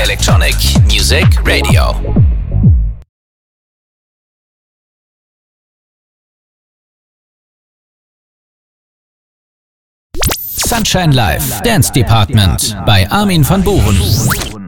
Electronic Music Radio. Sunshine Live, Dance Department bei Armin van Buuren.